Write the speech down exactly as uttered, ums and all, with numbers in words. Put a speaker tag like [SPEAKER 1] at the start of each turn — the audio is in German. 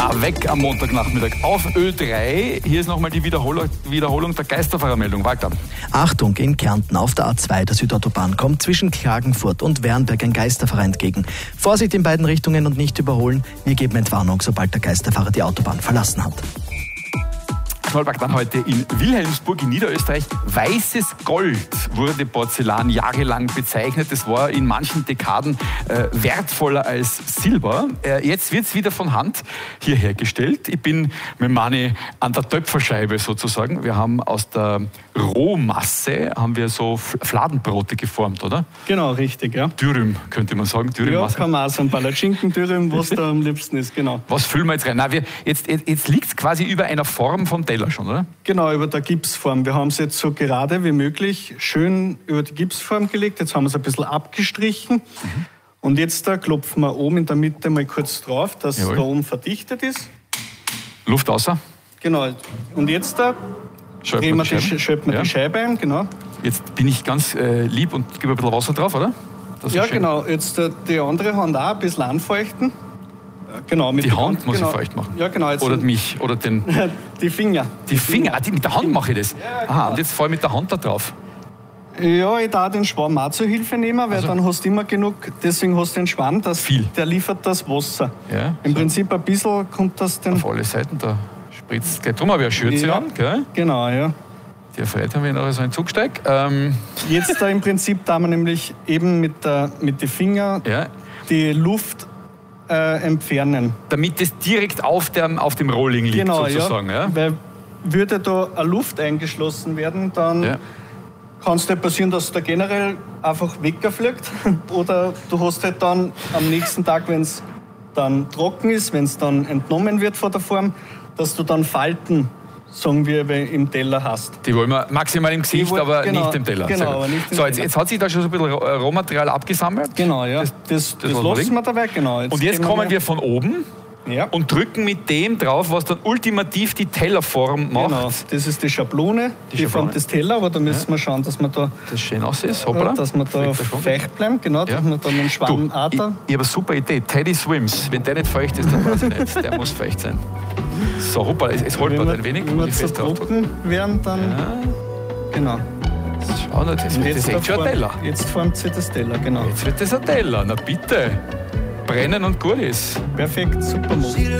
[SPEAKER 1] Avec am Montagnachmittag auf Ö drei. Hier ist nochmal die Wiederholung, Wiederholung der Geisterfahrermeldung. Walter.
[SPEAKER 2] Achtung, in Kärnten auf der A zwei der Südautobahn kommt zwischen Klagenfurt und Wernberg ein Geisterfahrer entgegen. Vorsicht in beiden Richtungen und nicht überholen. Wir geben Entwarnung, sobald der Geisterfahrer die Autobahn verlassen hat.
[SPEAKER 1] Knollberg dann heute in Wilhelmsburg in Niederösterreich. Weißes Gold wurde Porzellan jahrelang bezeichnet. Das war in manchen Dekaden äh, wertvoller als Silber. Äh, jetzt wird es wieder von Hand hier hergestellt. Ich bin mit Mani an der Töpferscheibe sozusagen. Wir haben aus der Rohmasse haben wir so Fladenbrote geformt, oder?
[SPEAKER 3] Genau, richtig, ja.
[SPEAKER 1] Dürüm, könnte man sagen. Dürüm
[SPEAKER 3] ja, kann man auch so ein Palatschinken-Dürüm, was da am liebsten ist, genau.
[SPEAKER 1] Was füllen wir jetzt rein? Na, wir, jetzt jetzt, jetzt liegt es quasi über einer Form vom Teller schon, oder?
[SPEAKER 3] Genau, über der Gipsform. Wir haben es jetzt so gerade wie möglich schön über die Gipsform gelegt. Jetzt haben wir es ein bisschen abgestrichen. Mhm. Und jetzt da klopfen wir oben in der Mitte mal kurz drauf, dass es da oben verdichtet ist.
[SPEAKER 1] Luft außer.
[SPEAKER 3] Genau. Und jetzt da schöpfen wir, die, die, Scheibe. wir ja. die Scheibe ein. Genau.
[SPEAKER 1] Jetzt bin ich ganz äh, lieb und gebe ein bisschen Wasser drauf, oder?
[SPEAKER 3] Ja, genau. Jetzt äh, die andere Hand auch ein bisschen anfeuchten. Genau, mit
[SPEAKER 1] die Hand
[SPEAKER 3] Hand,
[SPEAKER 1] muss
[SPEAKER 3] genau.
[SPEAKER 1] ich feucht machen?
[SPEAKER 3] Ja, genau. Jetzt
[SPEAKER 1] oder mich? Oder den
[SPEAKER 3] die Finger.
[SPEAKER 1] Die Finger? Ah, die, mit der Hand mache ich das?
[SPEAKER 3] Ja, genau.
[SPEAKER 1] Aha, und jetzt fahre ich mit der Hand da drauf?
[SPEAKER 3] Ja, ich darf den Schwamm auch zur Hilfe nehmen, weil also. dann hast du immer genug, deswegen hast du den Schwamm, das,
[SPEAKER 1] Viel.
[SPEAKER 3] der liefert das Wasser.
[SPEAKER 1] Ja,
[SPEAKER 3] Im
[SPEAKER 1] so.
[SPEAKER 3] Prinzip ein bisschen kommt das den...
[SPEAKER 1] Auf alle Seiten, da spritzt es. Darum habe ich eine Schürze
[SPEAKER 3] ja,
[SPEAKER 1] an, gell?
[SPEAKER 3] Genau, ja.
[SPEAKER 1] Die erfreut haben wir noch so einen Zugsteig. Ähm.
[SPEAKER 3] Jetzt da im Prinzip da wir nämlich eben mit, der, mit den Fingern
[SPEAKER 1] ja.
[SPEAKER 3] die Luft äh, entfernen.
[SPEAKER 1] Damit es direkt auf dem, auf dem Rolling liegt,
[SPEAKER 3] genau,
[SPEAKER 1] sozusagen.
[SPEAKER 3] Ja.
[SPEAKER 1] Ja?
[SPEAKER 3] Weil würde da eine Luft eingeschlossen werden, dann ja. kann es nicht passieren, dass der generell einfach wegfliegt. Oder du hast halt dann am nächsten Tag, wenn es dann trocken ist, wenn es dann entnommen wird von der Form, dass du dann Falten, sagen wir, im Teller hast.
[SPEAKER 1] Die wollen wir maximal im Gesicht,
[SPEAKER 3] wollen,
[SPEAKER 1] aber
[SPEAKER 3] genau,
[SPEAKER 1] nicht im Teller.
[SPEAKER 3] Genau, aber nicht im
[SPEAKER 1] so, jetzt,
[SPEAKER 3] Teller.
[SPEAKER 1] jetzt hat sich da schon so ein bisschen Rohmaterial abgesammelt.
[SPEAKER 3] Genau, ja. Das, das, das, das lassen wir dabei, genau.
[SPEAKER 1] Jetzt und jetzt kommen wir, wir von oben
[SPEAKER 3] ja.
[SPEAKER 1] und drücken mit dem drauf, was dann ultimativ die Tellerform macht.
[SPEAKER 3] Genau, das ist die Schablone, die, die Form des Teller, aber da müssen ja. wir schauen, dass wir da...
[SPEAKER 1] Das schön aus ist, hoppla.
[SPEAKER 3] Dass wir da feucht bleiben, genau,
[SPEAKER 1] ja.
[SPEAKER 3] dass wir dann den Schwamm
[SPEAKER 1] du,
[SPEAKER 3] auch da...
[SPEAKER 1] Ich, ich habe eine super Idee, Teddy Swims. Wenn der nicht feucht ist, dann weiß ich nicht. Der muss feucht sein. So, hoppla, es, es holpert ein wenig.
[SPEAKER 3] Wenn wir zu trocken werden, dann...
[SPEAKER 1] Ja.
[SPEAKER 3] Genau.
[SPEAKER 1] Schau, das, das ist echt schon ein Teller.
[SPEAKER 3] Jetzt formt sich das Teller, genau.
[SPEAKER 1] Jetzt wird das ein Teller, na bitte. Brennen und gut ist.
[SPEAKER 3] Perfekt, super.